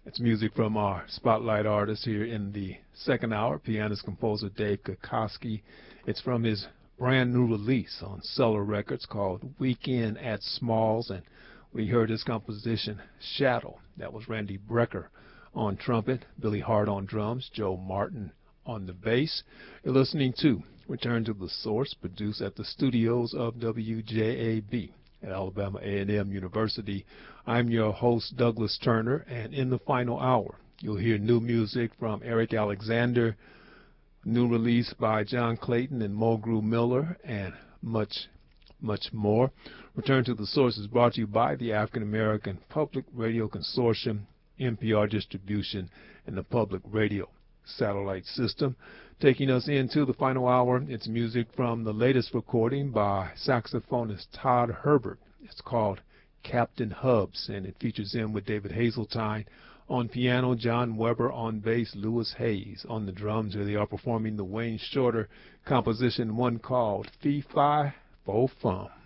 It's music from our spotlight artist here in the second hour, pianist composer Dave Kokoski. It's from his brand new release on Cellar Records called Weekend at Smalls, and we heard his composition Shadow. That was Randy Brecker on trumpet, Billy Hart on drums, Joe Martin on the bass. You're listening to Return to the Source, produced at the studios of WJAB at Alabama A&M University. I'm your host, Douglas Turner, and in the final hour, you'll hear new music from Eric Alexander, new release by John Clayton and Mulgrew Miller, and much more. Return to the Source is brought to you by the African American Public Radio Consortium, NPR distribution, and the Public Radio Satellite System. Taking us into the final hour, it's music from the latest recording by saxophonist Todd Herbert. It's called Captain Hubs, and it features him with David Hazeltine on piano, John Weber on bass, Lewis Hayes on the drums. Here they are performing the Wayne Shorter composition, one called Fee Fi Fo Fum.